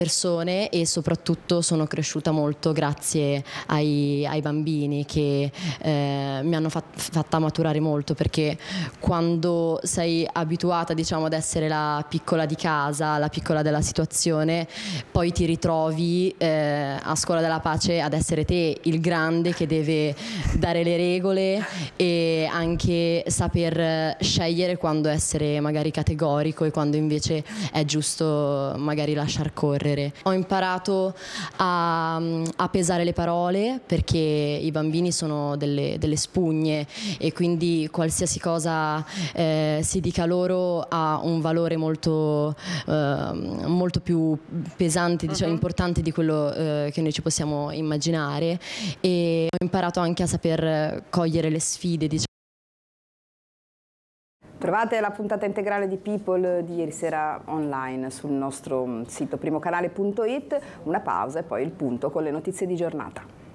persone e soprattutto sono cresciuta molto grazie ai bambini che mi hanno fatta maturare molto, perché quando sei abituata, diciamo, ad essere la piccola di casa, la piccola della situazione, poi ti ritrovi a Scuola della Pace ad essere te il grande che deve dare le regole e anche saper scegliere quando essere magari categorico e quando invece è giusto magari lasciar correre. Ho imparato a pesare le parole, perché i bambini sono delle spugne e quindi qualsiasi cosa si dica loro ha un valore molto più pesante, diciamo, importante di quello che noi ci possiamo immaginare, e ho imparato anche a saper cogliere le sfide, diciamo. Trovate la puntata integrale di People di ieri sera online sul nostro sito primocanale.it. Una pausa e poi il punto con le notizie di giornata.